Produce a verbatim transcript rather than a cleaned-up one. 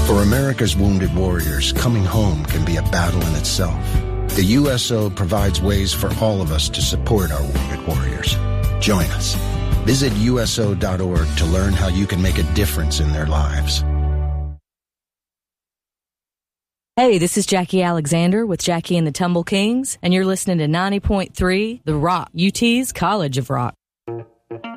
For America's wounded warriors, coming home can be a battle in itself. The U S O provides ways for all of us to support our wounded warriors. Join us. Visit U S O dot org to learn how you can make a difference in their lives. Hey, this is Jackie Alexander with Jackie and the Tumble Kings, and you're listening to ninety point three The Rock, U T's College of Rock.